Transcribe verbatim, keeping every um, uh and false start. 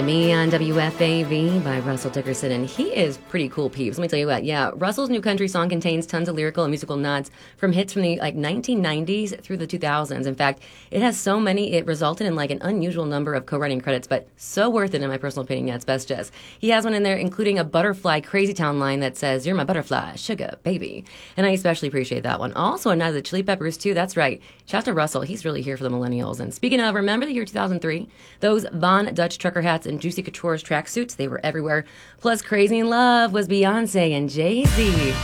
Me on W F A V by Russell Dickerson, and he is pretty cool, peeps. Let me tell you what. Yeah, Russell's new country song contains tons of lyrical and musical nods from hits from the like nineteen nineties through the two thousands. In fact, it has so many it resulted in like an unusual number of co-writing credits, but so worth it in my personal opinion. Yeah, it's best just. He has one in there, including a Butterfly Crazy Town line that says, "You're my butterfly, sugar baby," and I especially appreciate that one. Also, a nod to the Chili Peppers too. That's right, shout out to Russell. He's really here for the millennials. And speaking of, remember the year two thousand three? Those Von Dutch trucker hats and Juicy Couture's tracksuits, they were everywhere. Plus, Crazy in Love was Beyonce and Jay-Z.